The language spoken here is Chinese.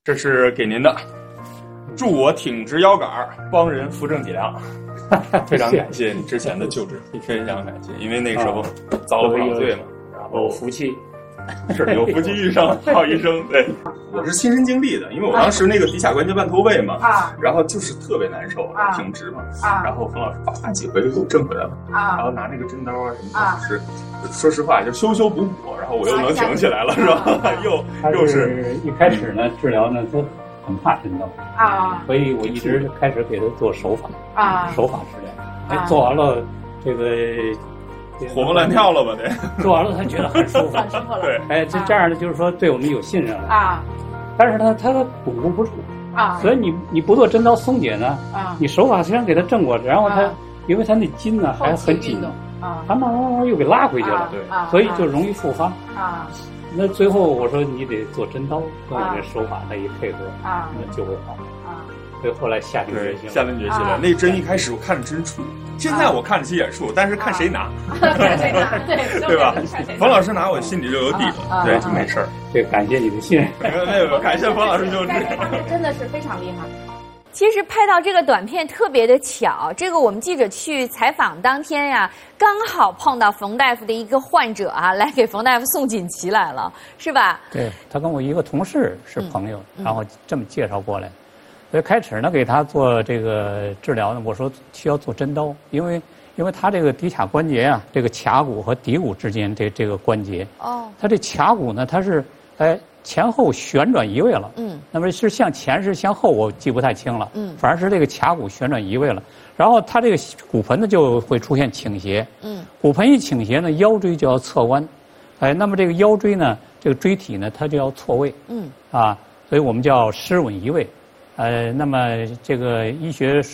这是给您的，助我挺直腰杆，帮人扶正脊梁。非常感谢你之前的救治，非常感谢，因为那个时候遭了不少罪嘛，然后有福气， 是有福气遇上好医生。对，我是亲身经历的，因为我当时那个骶髂关节半脱位嘛，然后就是特别难受，挺直嘛，然后冯老师啪几回就给我正回来了，然后拿那个针刀啊什么的，是说实话就修补补，然后我又能挺起来了，是吧？又是一开始呢治疗呢他很怕针刀所以我一直开始给他做手法手法治疗，做完了这个活蹦乱跳了吧？得做完了他觉得很舒服， 很舒服了。 对，这样呢就是说对我们有信任了但是呢他巩固不住所以你不做针刀松解呢你手法虽然给他正过，然后他因为他那筋呢还很紧他慢慢又给拉回去了，对，所以就容易复发那最后我说你得做针刀，跟我这手法他一配合那就会好所以后来下定决心了。那针一开始我看着真怵，现在我看着其实也怵，但是看谁拿， 看谁拿，对吧？冯老师拿我心里就有底了，对，就没事儿。 对，感谢你的信任。 没有，感谢冯老师救治， 真的是非常厉害。 其实拍到这个短片特别的巧，这个我们记者去采访当天呀，刚好碰到冯大夫的一个患者来给冯大夫送锦旗来了，是吧？ 对，他跟我一个同事是朋友，然后这么介绍过来。所以开始呢给他做这个治疗呢，我说需要做针刀，因为他这个骶髂关节这个髂骨和骶骨之间这个关节他这髂骨呢它是前后旋转移位了那么是向前是向后我记不太清了反而是这个髂骨旋转移位了，然后它这个骨盆呢就会出现倾斜骨盆一倾斜呢腰椎就要侧弯那么这个腰椎呢这个椎体呢它就要错位所以我们叫失稳移位那么这个医学